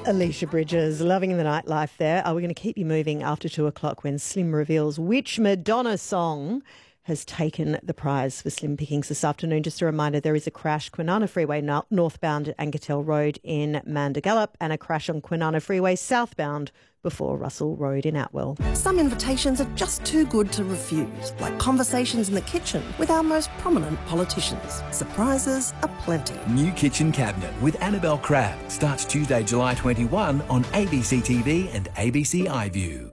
Alicia Bridges, loving the nightlife there. We're going to keep you moving after 2 o'clock when Slim reveals which Madonna song has taken the prize for Slim Pickings this afternoon. Just a reminder, there is a crash Kwinana Freeway northbound at Anketel Road in Mandurgallup and a crash on Kwinana Freeway southbound before Russell Road in Atwell. Some invitations are just too good to refuse, like conversations in the kitchen with our most prominent politicians. Surprises aplenty. New Kitchen Cabinet with Annabelle Crabb starts Tuesday, July 21 on ABC TV and ABC iView.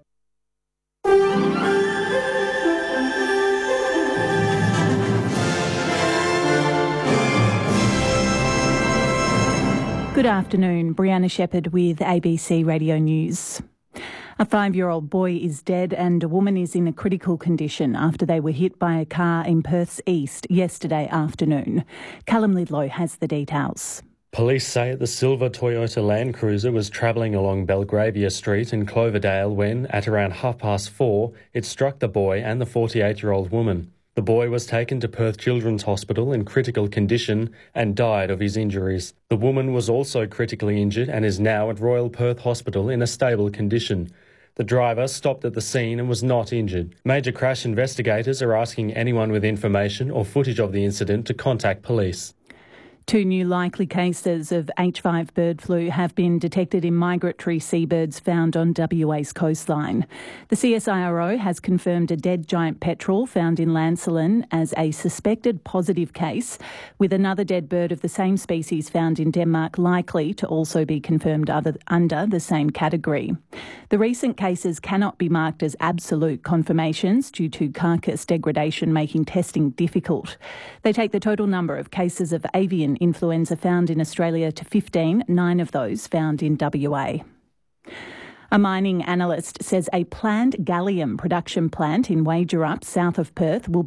Good afternoon, Brianna Shepherd with ABC Radio News. A 5-year-old boy is dead and a woman is in a critical condition after they were hit by a car in Perth's east yesterday afternoon. Callum Lidlow has the details. Police say the silver Toyota Land Cruiser was travelling along Belgravia Street in Cloverdale when, at around 4:30, it struck the boy and the 48-year-old woman. The boy was taken to Perth Children's Hospital in critical condition and died of his injuries. The woman was also critically injured and is now at Royal Perth Hospital in a stable condition. The driver stopped at the scene and was not injured. Major crash investigators are asking anyone with information or footage of the incident to contact police. 2 new likely cases of H5 bird flu have been detected in migratory seabirds found on WA's coastline. The CSIRO has confirmed a dead giant petrel found in Lancelin as a suspected positive case, with another dead bird of the same species found in Denmark likely to also be confirmed under the same category. The recent cases cannot be marked as absolute confirmations due to carcass degradation making testing difficult. They take the total number of cases of avian influenza found in Australia to 15, 9 of those found in WA. A mining analyst says a planned gallium production plant in Wagerup, south of Perth, will